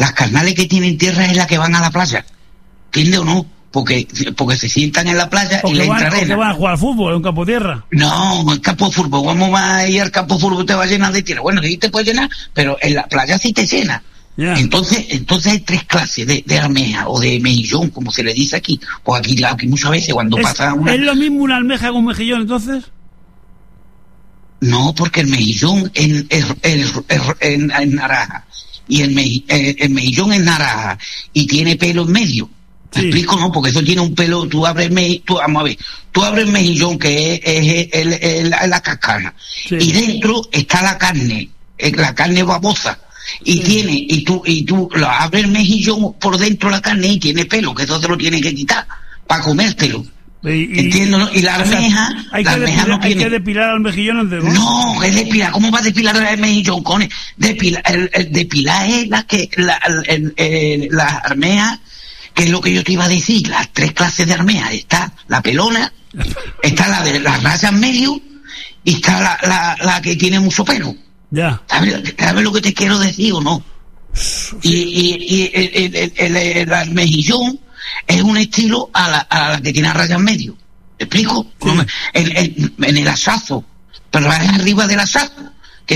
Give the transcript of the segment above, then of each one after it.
las carnales que tienen tierra es la que van a la playa. ¿Entiendes o no? Porque se sientan en la playa y le entra arena. ¿O que van a jugar al fútbol en un campo de tierra? No, en el campo de fútbol. ¿Cómo va a ir al campo de fútbol? Te va a llenar de tierra. Bueno, sí te puede llenar, pero en la playa sí te llena. Yeah. Entonces hay 3 clases de almeja o de mejillón, como se le dice aquí. Pues aquí muchas veces cuando pasa una... ¿Es lo mismo una almeja que un mejillón, entonces? No, porque el mejillón es naranja. Y el mejillón es naranja y tiene pelo en medio. ¿Me explico? No, porque eso tiene un pelo. Tú abres el mejillón, que es la cascana, y dentro está la carne babosa, y tú lo abres el mejillón por dentro la carne y tiene pelo, que eso te lo tienes que quitar para comértelo. ¿Entiendo? ¿No? Y la almeja, hay que depilar al mejillón antes, ¿no? No, es depilar. ¿Cómo va a depilar el mejillón? Depilar es la almeja, que es lo que yo te iba a decir, las 3 clases de almeja. Está la pelona, está la de las rayas medio, y está la que tiene mucho pelo. Ya. ¿Sabes lo que te quiero decir o no? Y el mejillón es un estilo a la que tiene rayas medio. ¿Te explico? Sí. En el asazo, pero es arriba del asazo, que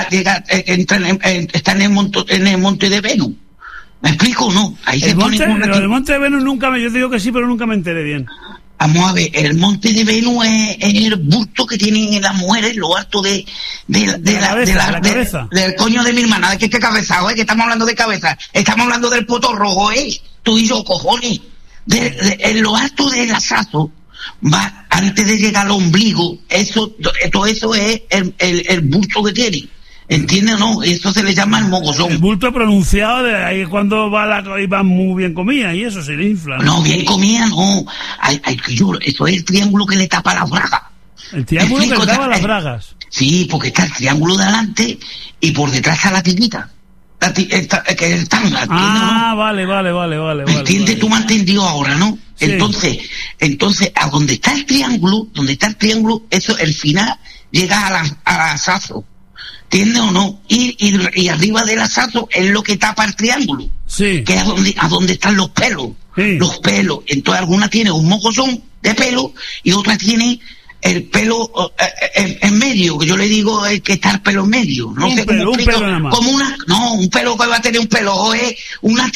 está en el monte de Venus. ¿Me explico o no? Ahí se pone lo del monte de Venus yo digo que sí, pero nunca me enteré bien. Vamos a ver, el monte de Venus es el busto que tienen las mujeres, lo alto de la cabeza. Del coño de mi hermana. ¿Qué cabeza? Que estamos hablando de cabeza. Estamos hablando del poto rojo, tú y yo, cojones. En lo alto del asazo, va antes de llegar al ombligo, todo eso es el busto que tiene. ¿Entiendes o no? Eso se le llama el mogollón. El bulto pronunciado de ahí cuando va muy bien comida y eso se le infla. No, bien comida no. Eso es el triángulo que le tapa las bragas. ¿El triángulo que le tapa las bragas? Sí, porque está el triángulo de adelante y por detrás está la tiquita. Que es tanga. ¿No? Vale. ¿Entiendes? Tú me has entendido ahora, ¿no? Sí. Entonces, a donde está el triángulo, eso, el final, llega al asazo. ¿Entiendes o no? Y arriba del asazo es lo que tapa el triángulo. Sí. Que es a donde están los pelos. Sí. Los pelos. Entonces alguna tiene un mogollón de pelo y otra tiene el pelo en medio, que yo le digo que está el pelo en medio. No sé cómo explico. Un pelo nada más. Un pelo que va a tener un pelo, es una